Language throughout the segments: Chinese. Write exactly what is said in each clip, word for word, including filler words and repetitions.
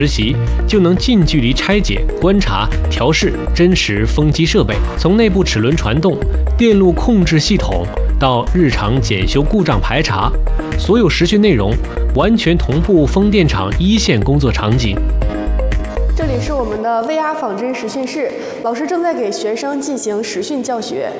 实习就能近距离拆解、观察、调试真实风机设备，从内部齿轮传动、电路控制系统到日常检修故障排查，所有实训内容完全同步风电场一线工作场景。 这里是我们的 V R 仿真实训室，老师正在给学生进行实训教学。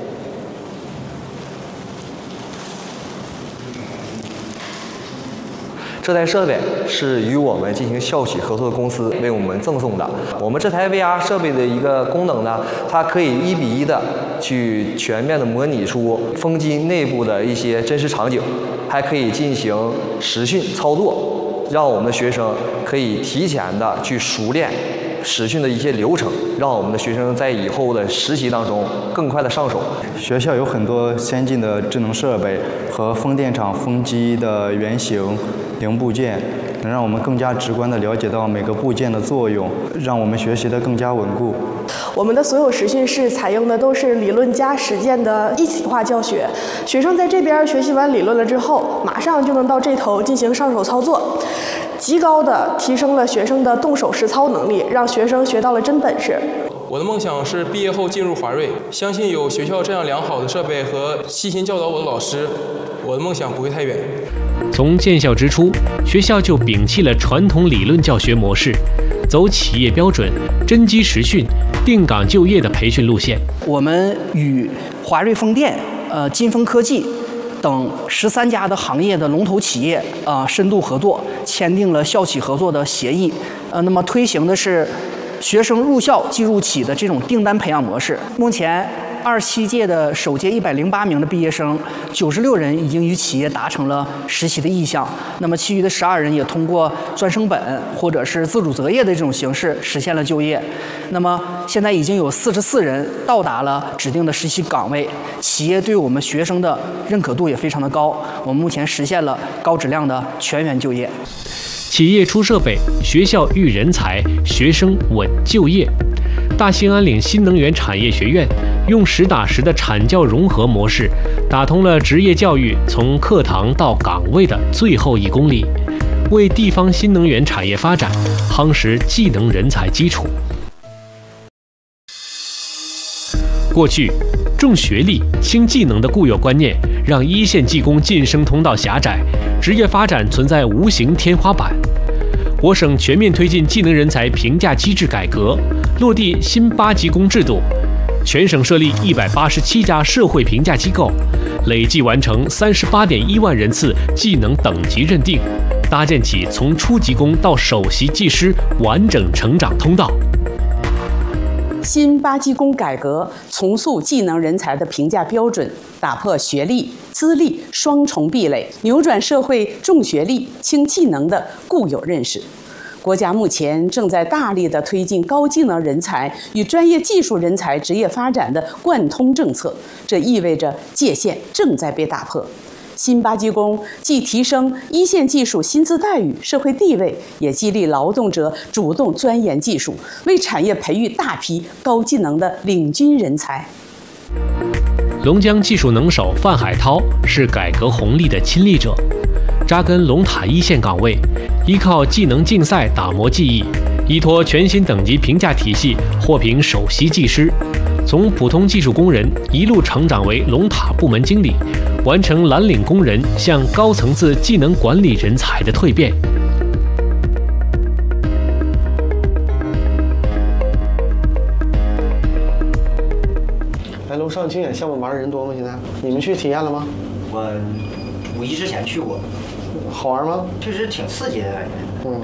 这台设备是与我们进行校企合作的公司为我们赠送的。我们这台 V R 设备的一个功能呢，它可以一比一的去全面的模拟出风机内部的一些真实场景，还可以进行实训操作，让我们的学生可以提前的去熟练实训的一些流程，让我们的学生在以后的实习当中更快的上手。 学校有很多先进的智能设备和风电场风机的原型、零部件，能让我们更加直观地了解到每个部件的作用，让我们学习得更加稳固。 我们的所有实训室采用的都是理论加实践的一体化教学，学生在这边学习完理论了之后，马上就能到这头进行上手操作，极高的提升了学生的动手实操能力，让学生学到了真本事。 我的梦想是毕业后进入华瑞，相信有学校这样良好的设备和细心教导我的老师，我的梦想不会太远。 从建校之初，学校就摒弃了传统理论教学模式，走企业标准、真机实训、定岗就业的培训路线。 我们与华瑞风电、呃金风科技等十三家的行业的龙头企业啊、呃、深度合作，签订了校企合作的协议。呃，那么推行的是学生入校即入企的这种订单培养模式。目前二十七届的首届一百零八名的毕业生，九十六人已经与企业达成了实习的意向。那么其余的十二人也通过专升本或者是自主择业的这种形式实现了就业。那么现在已经有四十四人到达了指定的实习岗位，企业对我们学生的认可度也非常的高。我们目前实现了高质量的全员就业。 企业出设备，学校育人才，学生稳就业。大兴安岭新能源产业学院用实打实的产教融合模式，打通了职业教育从课堂到岗位的最后一公里，为地方新能源产业发展夯实技能人才基础。过去，重学历轻技能的固有观念，让一线技工晋升通道狭窄，职业发展存在无形天花板。我省全面推进技能人才评价机制改革，落地新八级工制度，全省设立一百八十七家社会评价机构，累计完成三十八点一万人次技能等级认定，搭建起从初级工到首席技师完整成长通道。 新八级工改革重塑技能人才的评价标准，打破学历、资历双重壁垒，扭转社会重学历、轻技能的固有认识。国家目前正在大力地推进高技能人才与专业技术人才职业发展的贯通政策，这意味着界限正在被打破。新八级工既提升一线技术薪资待遇、社会地位，也激励劳动者主动钻研技术，为产业培育大批高技能的领军人才。 龙江技术能手范海涛是改革红利的亲历者，扎根龙塔一线岗位，依靠技能竞赛打磨技艺，依托全新等级评价体系获评首席技师，从普通技术工人一路成长为龙塔部门经理，完成蓝领工人向高层次技能管理人才的蜕变。 来楼上竞演项目玩的人多吗？现在你们去体验了吗？ 我五一之前去过。 好玩吗？ 确实挺刺激的。 嗯。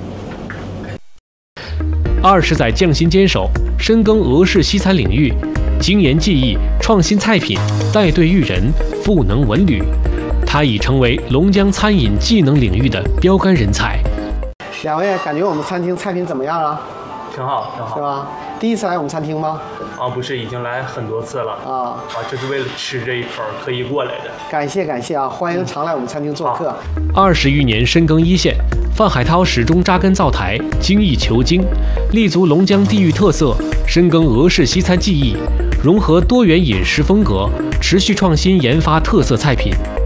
二十载匠心坚守，深耕俄式西餐领域，精研技艺，创新菜品，带队育人，赋能文旅。他已成为龙江餐饮技能领域的标杆人才。 两位感觉我们餐厅菜品怎么样啊？ 挺好，挺好， 是吧？第一次来我们餐厅吗？ 啊，不是，已经来很多次了。啊啊， 就是为了吃这一口特意过来的。 感谢感谢啊，欢迎常来我们餐厅做客。 二十余年深耕一线，范海涛始终扎根灶台，精益求精，立足龙江地域特色，深耕俄式西餐技艺，融合多元饮食风格，持续创新研发特色菜品。